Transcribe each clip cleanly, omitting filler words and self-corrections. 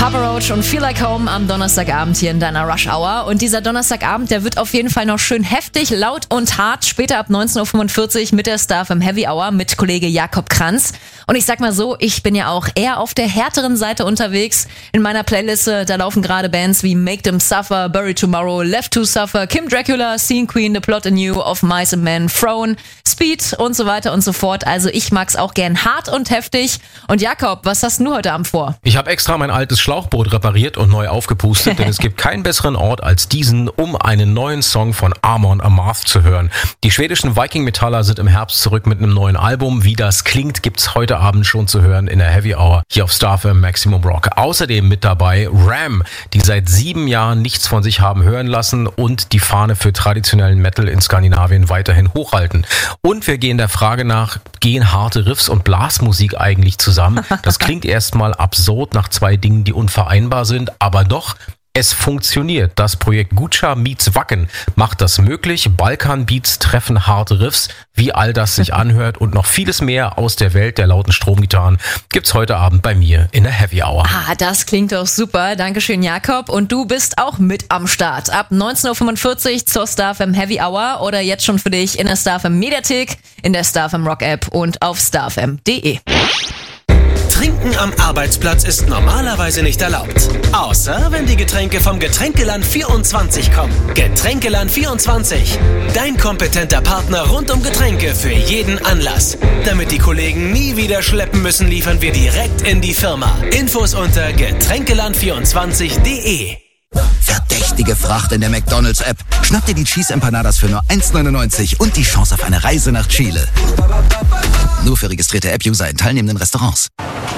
Papa Roach und Feel Like Home am Donnerstagabend hier in deiner Rush Hour. Und dieser Donnerstagabend, der wird auf jeden Fall noch schön heftig, laut und hart. Später ab 19.45 Uhr mit der Star FM Heavy Hour mit Kollege Jakob Kranz. Und ich sag mal so, ich bin ja auch eher auf der härteren Seite unterwegs. In meiner Playliste, da laufen gerade Bands wie Make Them Suffer, Bury Tomorrow, Left to Suffer, Kim Dracula, Scene Queen, The Plot Anew, Of Mice and Men, Throne, Speed und so weiter und so fort. Also ich mag's auch gern hart und heftig. Und Jakob, was hast du heute Abend vor? Ich habe extra mein altes Schlauchboot repariert und neu aufgepustet, denn es gibt keinen besseren Ort als diesen, um einen neuen Song von Amon Amarth zu hören. Die schwedischen Viking-Metaller sind im Herbst zurück mit einem neuen Album. Wie das klingt, gibt's heute Abend schon zu hören in der Heavy Hour hier auf Star FM Maximum Rock. Außerdem mit dabei Ram, die seit 7 Jahren nichts von sich haben hören lassen und die Fahne für traditionellen Metal in Skandinavien weiterhin hochhalten. Und wir gehen der Frage nach, gehen harte Riffs und Blasmusik eigentlich zusammen? Das klingt erstmal absurd nach 2 Dingen, die unvereinbar sind, aber doch, es funktioniert. Das Projekt Gucha meets Wacken macht das möglich. Balkan-Beats treffen harte Riffs. Wie all das sich anhört und noch vieles mehr aus der Welt der lauten Stromgitarren gibt's heute Abend bei mir in der Heavy Hour. Ah, das klingt doch super. Dankeschön, Jakob. Und du bist auch mit am Start. Ab 19.45 Uhr zur Star FM Heavy Hour oder jetzt schon für dich in der Star FM Mediathek, in der Star FM Rock App und auf starfm.de. Trinken am Arbeitsplatz ist normalerweise nicht erlaubt. Außer wenn die Getränke vom Getränkeland 24 kommen. Getränkeland 24. Dein kompetenter Partner rund um Getränke für jeden Anlass. Damit die Kollegen nie wieder schleppen müssen, liefern wir direkt in die Firma. Infos unter getränkeland24.de. Verdächtige Fracht in der McDonald's-App. Schnapp dir die Cheese Empanadas für nur 1,99 und die Chance auf eine Reise nach Chile. Nur für registrierte App-User in teilnehmenden Restaurants.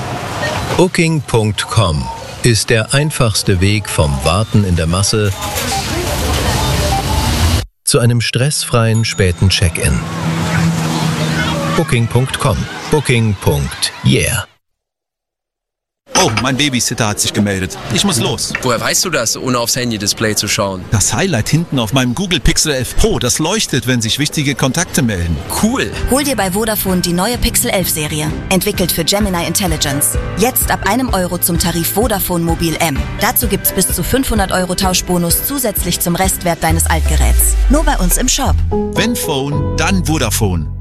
Booking.com ist der einfachste Weg vom Warten in der Masse zu einem stressfreien späten Check-in. Booking.com. Booking.yeah. Oh, mein Babysitter hat sich gemeldet. Ich muss los. Woher weißt du das, ohne aufs Handy-Display zu schauen? Das Highlight hinten auf meinem Google Pixel 11 Pro, das leuchtet, wenn sich wichtige Kontakte melden. Cool. Hol dir bei Vodafone die neue Pixel 11 Serie. Entwickelt für Gemini Intelligence. Jetzt ab €1 zum Tarif Vodafone Mobil M. Dazu gibt's bis zu 500 € Tauschbonus zusätzlich zum Restwert deines Altgeräts. Nur bei uns im Shop. Wenn Phone, dann Vodafone.